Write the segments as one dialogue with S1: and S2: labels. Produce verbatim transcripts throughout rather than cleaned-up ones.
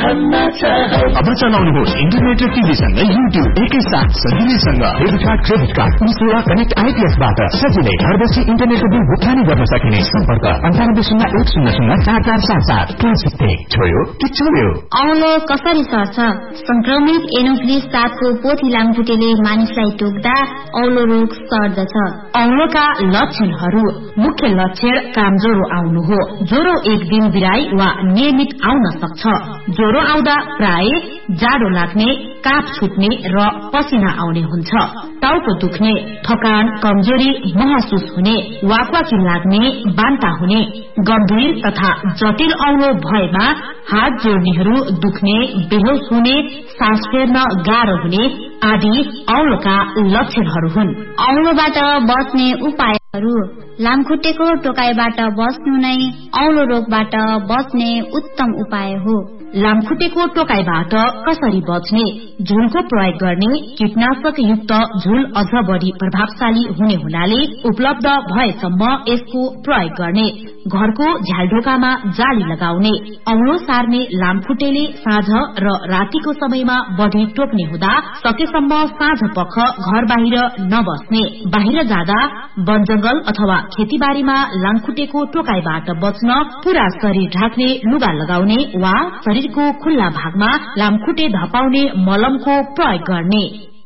S1: अब चलाउनुहोस् इन्टरनेट र टिभीसँगै युट्युब एकैसाथ सजिलैसँग डेबिट कार्ड क्रेडिट कार्ड सेवा कनेक्ट आइपीएसबाट सजिलै घर बसी इन्टरनेटको बिल भुक्तानी गर्न सकिने। सम्पर्क अन्ठानब्बे शून्य एक शून्य शून्य चार चार सात सात। छोयो कि छोयो?
S2: औलो कसरी सर्छ? संक्रमित एनोफिलिस सातको पोथी लामखुट्टेले मानिसलाई टोक्दा औलो रोग सर्दछ। औलोका लक्षणहरू: मुख्य लक्षण कामज्वरो आउनु हो। ज्वरो एक दिन बिराई वा नियमित आउन सक्छ। ज्वरो आउँदा प्राय जाडो लाग्ने, काप छुट्ने र पसिना आउने हुन्छ। टाउको दुख्ने, थकान, कमजोरी महसुस हुने, वाकवाकी लाग्ने, बान्ता हुने। गम्भीर तथा जटिल औलो भएमा हात जोड्नेहरू दुख्ने, बेहोस हुने, सास फेर्न गाह्रो हुने आदि औलोका लक्षणहरू हुन्। औलोबाट बच्ने उपायहरू: लामखुट्टेको टोकाइबाट बस्नु नै औलो रोगबाट बच्ने उत्तम उपाय हो। लामखुट्टेको टोकाइबाट कसरी बच्ने? झुलको प्रयोग गर्ने। कीटनाशक युक्त झुल अझ बढी प्रभावशाली हुने हुनाले उपलब्ध भएसम्म यसको प्रयोग गर्ने। घरको झ्यालढोकामा जाली लगाउने। औलो सार्ने लामखुट्टेले साँझ र रातिको समयमा बढी टोक्ने हुँदा सकेसम्म साँझ पख घर बाहिर नबस्ने। बाहिर जाँदा वनजंगल अथवा खेतीबारीमा लामखुट्टेको टोकाइबाट बच्न पूरा शरीर ढाक्ने लुगा लगाउने वा शरीरको खुल्ला भागमा लामखुट्टे धपाउने मलमको प्रयोग गर्ने।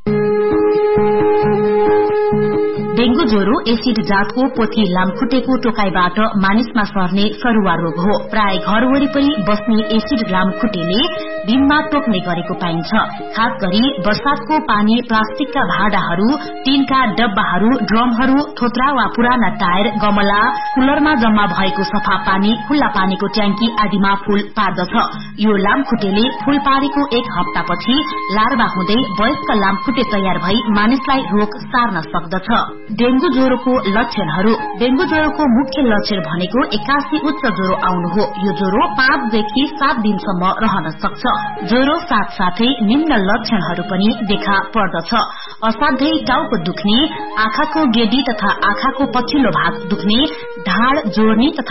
S2: डेंगू ज्वरो एसिड जातको पोथी लामखुट्टेको टोकाइबाट मानिसमा सर्ने सरुवा रोग हो। प्राय घर वरिपरि बस्ने एसिड लामखुट्टेले दिनमा टोक्ने गरेको पाइन्छ। खास गरी वर्षातको पानी प्लास्टिकका भाँडाहरू, टीनका डब्बाहरू, ड्रमहरू, थोत्रा वा पुराना टायर, गमला, कुलरमा जम्मा भएको सफा पानी, खुल्ला पानीको ट्याङ्की आदिमा फूल पार्दछ। यो लामखुट्टेले फूल पारेको एक हप्तापछि लार्वा हुँदै वयस्क लामखुट्टे तयार भई मानिसलाई रोग सार्न सक्दछ। डेंगू ज्वरोको लक्षणहरू: डेंगू ज्वरोको मुख्य लक्षण भनेको एक्कासी उच्च ज्वरो आउनु हो। यो ज्वरो पाँचदेखि सात दिनसम्म रहन सक्छ। ज्वरो साथसाथै निम्न लक्षणहरू पनि देखा पर्दछ: असाध्यै टाउको दुख्ने, आँखाको गेडी तथा आँखाको पछिल्लो भाग दुख्ने, ढाड जोड्ने तथा